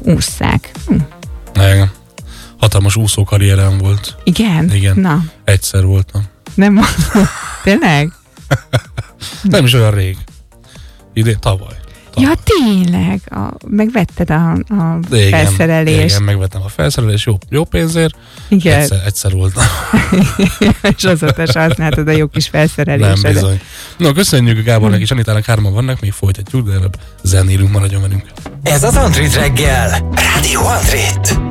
ússzák. Igen. Hatalmas úszókarrierem volt. Igen? Igen. Na. Egyszer voltam. Nem tényleg? Nem is olyan rég. Tavaly. Ja, tényleg. Megvetted a igen, felszerelést. Igen, megvettem a felszerelést jó pénzért. Igen. Egyszer voltam. És azóta se használtad a jó kis felszerelést. Nem bizony. No, köszönjük Gábornak és Anitának, 3-an vannak, még folytatjuk, de előbb zenélünk, maradjon velünk. Ez az Andrit reggel. Rádió Andrit.